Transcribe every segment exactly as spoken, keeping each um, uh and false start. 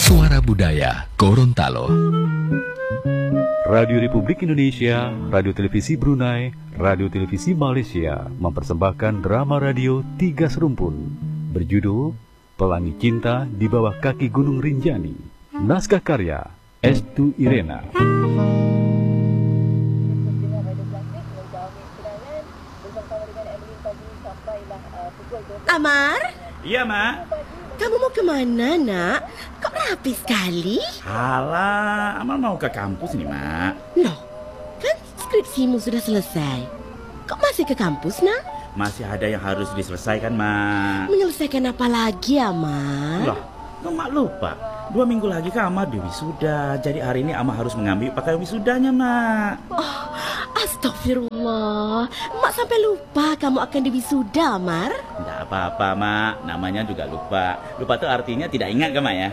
Suara Budaya Gorontalo. Radio Republik Indonesia, Radio Televisi Brunei, Radio Televisi Malaysia mempersembahkan drama radio Tiga Serumpun berjudul Pelangi Cinta di Bawah Kaki Gunung Rinjani. Naskah karya Estu Irena. Amar? Iya, Mak. Kamu mau kemana, nak? Kok rapi sekali? Alah, Amal mau ke kampus nih, Mak. Loh, kan skripsimu sudah selesai. Kok masih ke kampus, nak? Masih ada yang harus diselesaikan, Mak. Menyelesaikan apa lagi, Amar? Loh, kok Mak lupa? Dua minggu lagi kan Amar di wisuda. Jadi hari ini Amar harus mengambil pakaian wisudanya, Mak. Oh, astagfirullah. Mak sampai lupa kamu akan diwisuda, Amar. Tidak apa-apa, Mak. Namanya juga lupa. Lupa tuh artinya tidak ingat kan, Mak ya?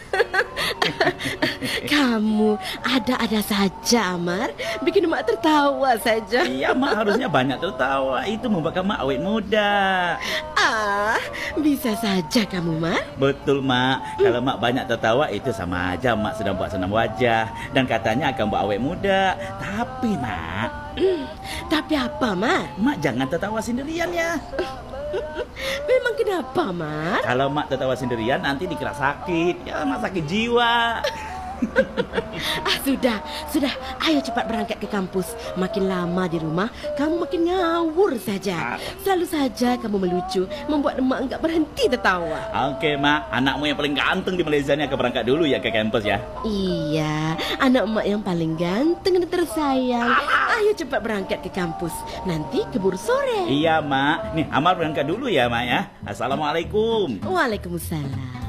Kamu ada-ada saja, Amar. Bikin Mak tertawa saja. Iya, Mak harusnya banyak tertawa. Itu membuat Mak awet muda. Ah, bisa saja kamu, Mar. Betul, Mak. Kalau Mak banyak tertawa itu sama aja Mak sedang buat senam wajah. Dan katanya akan buat awet muda. Tapi, Mak, Hmm, tapi apa, Mar? Mak jangan tertawa sendirian ya. Memang kenapa, Mar? Kalau Mak tertawa sendirian nanti dikira sakit. Ya, Mak sakit jiwa. Ah, sudah, sudah. Ayo cepat berangkat ke kampus. Makin lama di rumah, kamu makin ngawur saja. Selalu saja kamu melucu, membuat emak enggak berhenti tertawa. Oke, Mak. Anakmu yang paling ganteng di Malaysia ini akan berangkat dulu ya ke kampus ya. Iya, anak emak yang paling ganteng dan tersayang. Ayo cepat berangkat ke kampus. Nanti keburu sore. Iya, Mak. Nih, Amar berangkat dulu ya, Mak ya. Assalamualaikum. Waalaikumsalam.